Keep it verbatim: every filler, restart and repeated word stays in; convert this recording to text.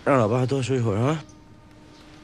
让老爸多睡一会儿啊。